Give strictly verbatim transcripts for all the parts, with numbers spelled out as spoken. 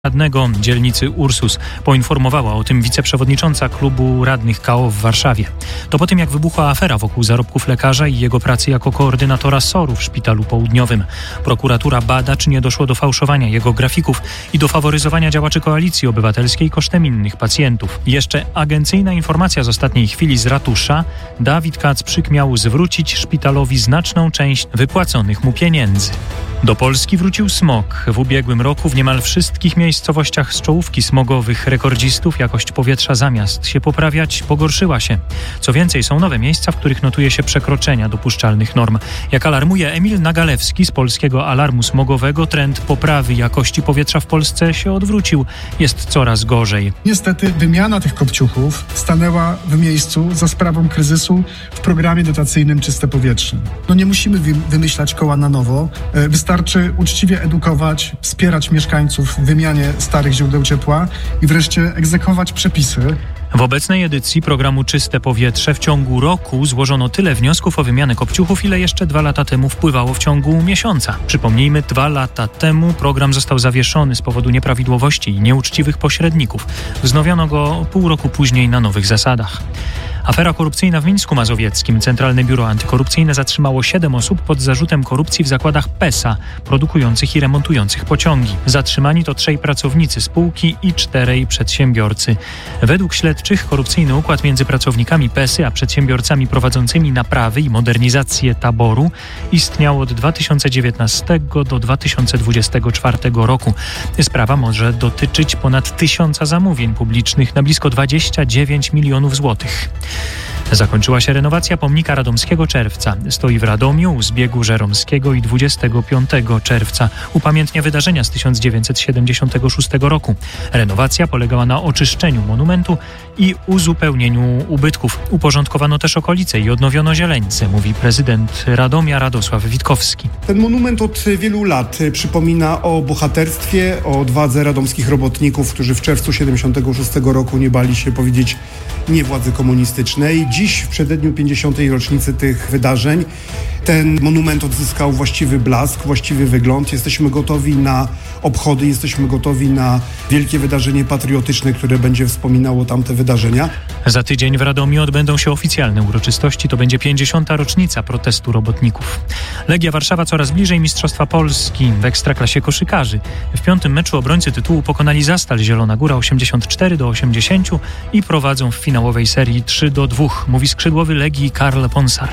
radnego dzielnicy Ursus. Poinformowała o tym wiceprzewodnicząca klubu radnych K O w Warszawie. To po tym, jak wybuchła afera wokół zarobków lekarza i jego pracy jako koordynatora S O R-u w Szpitalu Południowym. Prokuratura bada, czy nie doszło do fałszowania jego grafików i do faworyzowania działaczy Koalicji Obywatelskiej kosztem innych pacjentów. Jeszcze agencyjna informacja z ostatniej chwili z ratusza. Dawid Kacprzyk miał zwrócić szpitalowi znaczną część wypłaconych mu pieniędzy. Do Polski wrócił smog. W ubiegłym roku w niemal wszystkich miejscowościach z czołówki smogowych rekordzistów jakość powietrza zamiast się poprawiać, pogorszyła się. Co więcej, są nowe miejsca, w których notuje się przekroczenia dopuszczalnych norm. Jak alarmuje Emil Nagalewski z Polskiego Alarmu Smogowego, trend poprawy jakości powietrza w Polsce się odwrócił. Jest coraz gorzej. Niestety wymiana tych kopciuchów stanęła w miejscu za sprawą kryzysu w programie dotacyjnym Czyste Powietrze. No nie musimy wymyślać koła na nowo. Wystarczy uczciwie edukować, wspierać mieszkańców w wymianie starych źródeł ciepła i wreszcie egzekwować przepisy. W obecnej edycji programu Czyste Powietrze w ciągu roku złożono tyle wniosków o wymianę kopciuchów, ile jeszcze dwa lata temu wpływało w ciągu miesiąca. Przypomnijmy, dwa lata temu program został zawieszony z powodu nieprawidłowości i nieuczciwych pośredników. Wznowiono go pół roku później na nowych zasadach. Afera korupcyjna w Mińsku Mazowieckim. Centralne Biuro Antykorupcyjne zatrzymało siedem osób pod zarzutem korupcji w zakładach P E S A, produkujących i remontujących pociągi. Zatrzymani to trzej pracownicy spółki i czterej przedsiębiorcy. Według śledczych korupcyjny układ między pracownikami P E S Y a przedsiębiorcami prowadzącymi naprawy i modernizację taboru istniał od dwa tysiące dziewiętnastego do dwa tysiące dwudziestego czwartego roku. Sprawa może dotyczyć ponad tysiąca zamówień publicznych na blisko dwadzieścia dziewięć milionów złotych. Zakończyła się renowacja pomnika Radomskiego Czerwca. Stoi w Radomiu u zbiegu Żeromskiego i dwudziestego piątego czerwca. Upamiętnia wydarzenia z tysiąc dziewięćset siedemdziesiątego szóstego roku. Renowacja polegała na oczyszczeniu monumentu i uzupełnieniu ubytków. Uporządkowano też okolice i odnowiono zieleńce, mówi prezydent Radomia Radosław Witkowski. Ten monument od wielu lat przypomina o bohaterstwie, o odwadze radomskich robotników, którzy w czerwcu siedemdziesiątego szóstego roku nie bali się powiedzieć nie władzy komunistycznej. Dziś, w przededniu pięćdziesiątej rocznicy tych wydarzeń, ten monument odzyskał właściwy blask, właściwy wygląd. Jesteśmy gotowi na obchody, jesteśmy gotowi na wielkie wydarzenie patriotyczne, które będzie wspominało tamte wydarzenia. Za tydzień w Radomiu odbędą się oficjalne uroczystości. To będzie pięćdziesiąta rocznica protestu robotników. Legia Warszawa coraz bliżej Mistrzostwa Polski w Ekstraklasie koszykarzy. W piątym meczu obrońcy tytułu pokonali Zastal Zielona Góra osiemdziesiąt cztery do osiemdziesięciu i prowadzą w finałowej serii trzy do dwóch, mówi skrzydłowy Legii Karl Ponsar.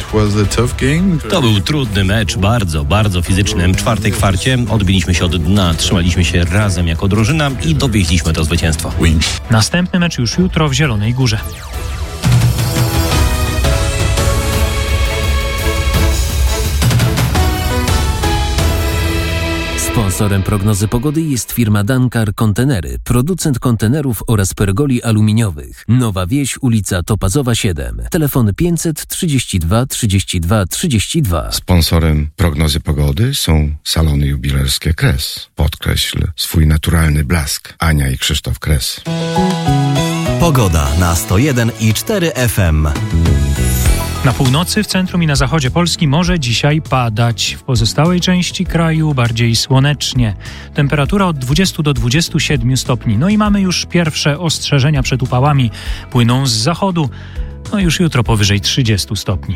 To był trudny mecz, bardzo, bardzo fizyczny. W czwartej kwarcie odbiliśmy się od dna, trzymaliśmy się razem jako drużyna i dowieźliśmy to zwycięstwo. Następny mecz już jutro w Zielonej Górze. Sponsorem prognozy pogody jest firma Dankar Kontenery, producent kontenerów oraz pergoli aluminiowych. Nowa Wieś, ulica Topazowa siedem. Telefon pięćset trzydzieści dwa trzydzieści dwa trzydzieści dwa. Sponsorem prognozy pogody są salony jubilerskie Kres. Podkreśl swój naturalny blask. Ania i Krzysztof Kres. Pogoda na sto jeden i cztery F M. Na północy, w centrum i na zachodzie Polski może dzisiaj padać. W pozostałej części kraju bardziej słonecznie. Temperatura od dwudziestu do dwudziestu siedmiu stopni. No i mamy już pierwsze ostrzeżenia przed upałami. Płyną z zachodu. No już jutro powyżej trzydziestu stopni.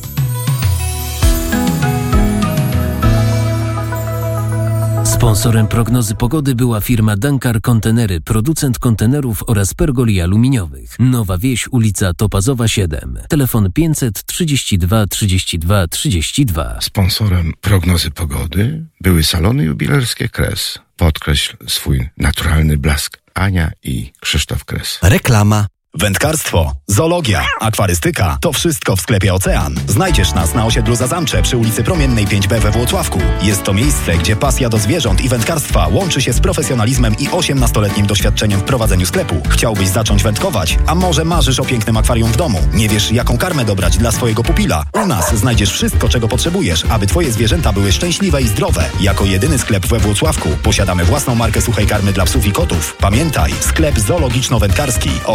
Sponsorem prognozy pogody była firma Dankar Kontenery, producent kontenerów oraz pergoli aluminiowych. Nowa Wieś, ulica Topazowa siedem. Telefon pięćset trzydzieści dwa trzydzieści dwa trzydzieści dwa. Sponsorem prognozy pogody były salony jubilerskie Kres. Podkreśl swój naturalny blask. Ania i Krzysztof Kres. Reklama. Wędkarstwo, zoologia, akwarystyka – to wszystko w sklepie Ocean. Znajdziesz nas na osiedlu Zazamcze przy ulicy Promiennej pięć B we Włocławku. Jest to miejsce, gdzie pasja do zwierząt i wędkarstwa łączy się z profesjonalizmem i osiemnastoletnim doświadczeniem w prowadzeniu sklepu. Chciałbyś zacząć wędkować? A może marzysz o pięknym akwarium w domu? Nie wiesz, jaką karmę dobrać dla swojego pupila? U nas znajdziesz wszystko, czego potrzebujesz, aby twoje zwierzęta były szczęśliwe i zdrowe. Jako jedyny sklep we Włocławku posiadamy własną markę suchej karmy dla psów i kotów. Pamiętaj, sklep zoologiczno-wędkarski Ocean.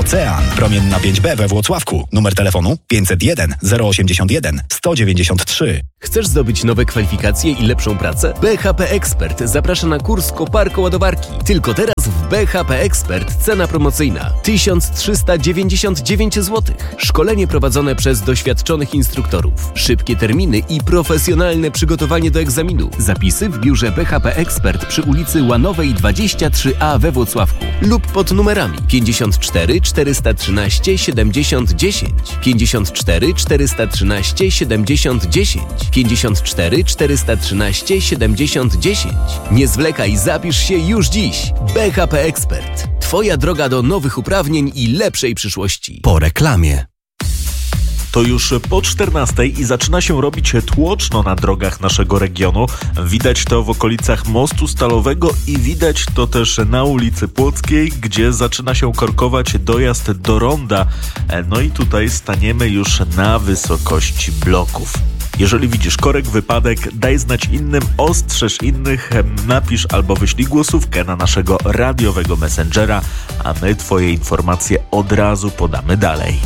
Ocean. Promienna pięć B we Włocławku. Numer telefonu pięćset jeden zero osiemdziesiąt jeden sto dziewięćdziesiąt trzy. Chcesz zdobyć nowe kwalifikacje i lepszą pracę? B H P Expert zaprasza na kurs koparko-ładowarki. Tylko teraz w B H P Expert cena promocyjna tysiąc trzysta dziewięćdziesiąt dziewięć złotych. Szkolenie prowadzone przez doświadczonych instruktorów. Szybkie terminy i profesjonalne przygotowanie do egzaminu. Zapisy w biurze B H P Expert przy ulicy Łanowej dwadzieścia trzy A we Włocławku lub pod numerami pięćdziesiąt cztery czterysta trzynaście siedemdziesiąt dziesięć, pięćdziesiąt cztery czterysta trzynaście siedemdziesiąt dziesięć, pięćdziesiąt cztery czterysta trzynaście siedemdziesiąt dziesięć. Nie zwlekaj, zapisz się już dziś. B H P Expert. Twoja droga do nowych uprawnień i lepszej przyszłości. Po reklamie. To już po czternastej i zaczyna się robić tłoczno na drogach naszego regionu. Widać to w okolicach Mostu Stalowego i widać to też na ulicy Płockiej, gdzie zaczyna się korkować dojazd do ronda. No i tutaj staniemy już na wysokości bloków. Jeżeli widzisz korek, wypadek, daj znać innym, ostrzeż innych, napisz albo wyślij głosówkę na naszego radiowego messengera, a my Twoje informacje od razu podamy dalej.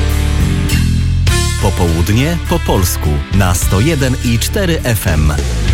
Popołudnie po polsku na sto jeden i cztery F M.